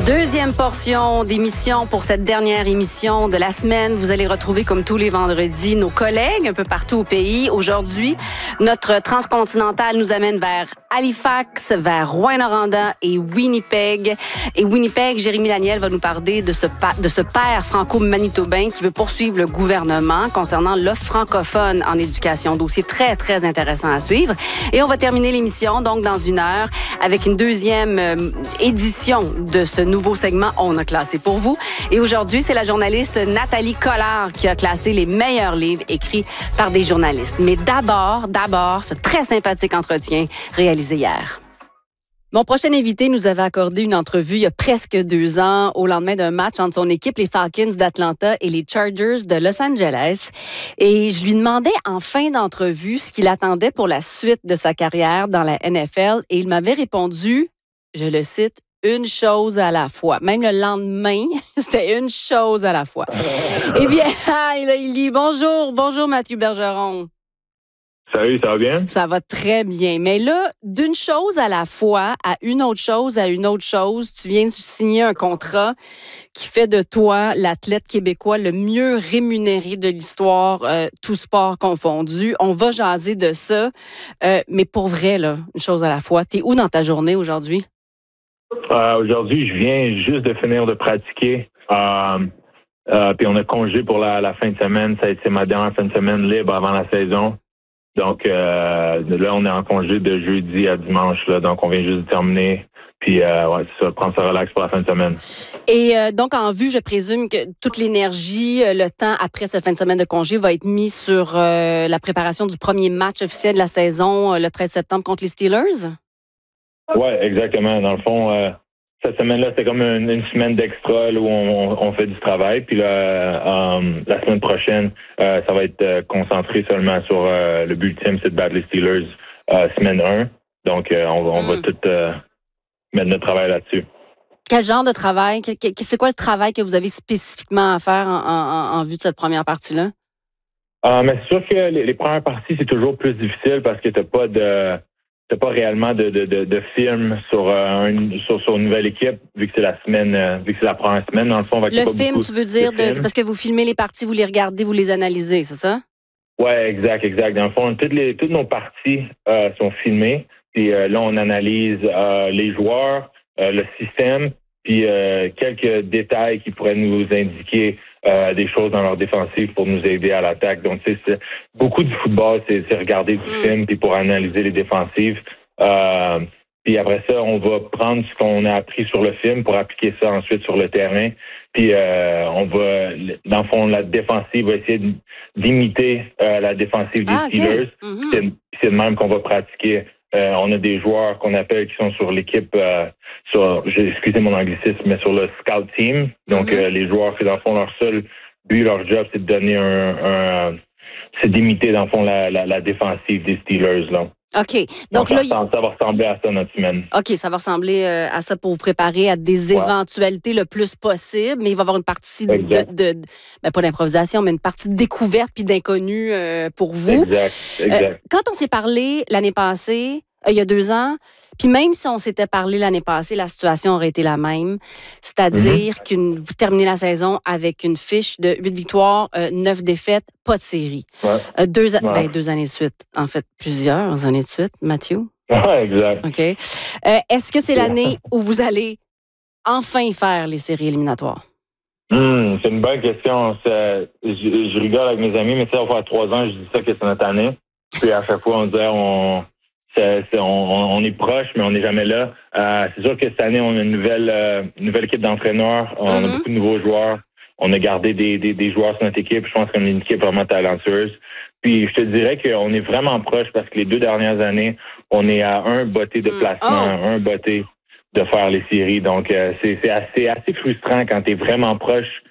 Deuxième portion d'émission pour cette dernière émission de la semaine. Vous allez retrouver, comme tous les vendredis, nos collègues un peu partout au pays. Aujourd'hui, notre transcontinental nous amène vers Halifax, vers Rouyn-Noranda et Winnipeg. Et Winnipeg, Jérémy Laniel va nous parler de ce père franco-manitobain qui veut poursuivre le gouvernement concernant l'offre francophone en éducation. Dossier très, très intéressant à suivre. Et on va terminer l'émission, donc, dans une heure, avec une deuxième édition de ce nouveau segment On a classé pour vous. Et aujourd'hui, c'est la journaliste Nathalie Collard qui a classé les meilleurs livres écrits par des journalistes. Mais d'abord, ce très sympathique entretien réalisé hier. Mon prochain invité nous avait accordé une entrevue il y a presque 2 ans au lendemain d'un match entre son équipe, les Falcons d'Atlanta et les Chargers de Los Angeles. Et je lui demandais en fin d'entrevue ce qu'il attendait pour la suite de sa carrière dans la NFL. Et il m'avait répondu, je le cite, une chose à la fois. Même le lendemain, c'était une chose à la fois. Eh bien, il dit bonjour Mathieu Bergeron. Salut, ça va bien? Ça va très bien. Mais là, d'une chose à la fois, à une autre chose, tu viens de signer un contrat qui fait de toi l'athlète québécois le mieux rémunéré de l'histoire, tout sport confondu. On va jaser de ça. Mais pour vrai, là, une chose à la fois. T'es où dans ta journée aujourd'hui? Aujourd'hui, je viens juste de finir de pratiquer. Puis on a congé pour la fin de semaine. C'est ma dernière fin de semaine libre avant la saison. Donc là, on est en congé de jeudi à dimanche. Là, donc on vient juste de terminer. Puis c'est ça, prendre ça relax pour la fin de semaine. Et donc en vue, je présume que toute l'énergie, le temps après cette fin de semaine de congé va être mis sur la préparation du premier match officiel de la saison le 13 septembre contre les Steelers? Oui, exactement. Dans le fond, cette semaine-là, c'est comme une semaine d'extra là, où on fait du travail. Puis là, la semaine prochaine, ça va être concentré seulement sur le but ultime, c'est de battre les Steelers semaine 1. Donc, on va tout mettre notre travail là-dessus. Quel genre de travail? C'est quoi le travail que vous avez spécifiquement à faire en vue de cette première partie-là? Mais c'est sûr que les premières parties, c'est toujours plus difficile parce que t'as pas réellement de film sur une nouvelle équipe, vu que c'est la semaine, vu que c'est la première semaine. Dans le fond, le film, tu veux dire, parce que vous filmez les parties, vous les regardez, vous les analysez, c'est ça? Oui, exact. Dans le fond, toutes nos parties sont filmées. Puis là, on analyse les joueurs, le système, puis quelques détails qui pourraient nous indiquer des choses dans leur défensive pour nous aider à l'attaque. Donc, c'est beaucoup du football, c'est regarder du film puis pour analyser les défensives. Puis après ça, on va prendre ce qu'on a appris sur le film pour appliquer ça ensuite sur le terrain. Puis on va, dans le fond, la défensive va essayer d'imiter la défensive des Steelers. Okay. C'est le même qu'on va pratiquer. On a des joueurs qu'on appelle qui sont sur l'équipe, excusez mon anglicisme, mais sur le scout team. Donc, les joueurs qui, dans le fond, leur seul but, leur job, c'est de donner c'est d'imiter, dans le fond, la défensive des Steelers, là. OK. Donc là, ça va ressembler à ça notre semaine. OK, ça va ressembler à ça pour vous préparer à des éventualités le plus possible, mais il va y avoir une partie pas d'improvisation, mais une partie de découverte puis d'inconnu pour vous. Exact. Quand on s'est parlé l'année passée, il y a 2 ans, puis même si on s'était parlé l'année passée, la situation aurait été la même. C'est-à-dire vous terminez la saison avec une fiche de 8 victoires, 9 défaites, pas de série. Ouais. 2 années de suite. En fait, plusieurs années de suite, Mathieu. Oui, exact. OK. Est-ce que c'est l'année où vous allez enfin faire les séries éliminatoires? C'est une bonne question. Je rigole avec mes amis, mais ça va faire 3 ans, je dis ça que c'est notre année. Puis à chaque fois, on disait on est proche, mais on n'est jamais là. C'est sûr que cette année, on a une nouvelle équipe d'entraîneurs. On a beaucoup de nouveaux joueurs. On a gardé des joueurs sur notre équipe. Je pense qu'on est une équipe vraiment talentueuse. Puis je te dirais qu'on est vraiment proche parce que les 2 dernières années, on est à un botté de placement, un botté de faire les séries. Donc, c'est assez frustrant quand tu es vraiment proche